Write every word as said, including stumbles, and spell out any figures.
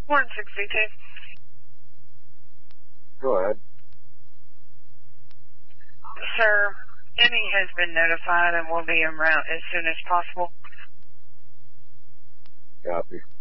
one sixty-two. Go ahead. Sir, Any has been notified and will be en route as soon as possible. Copy.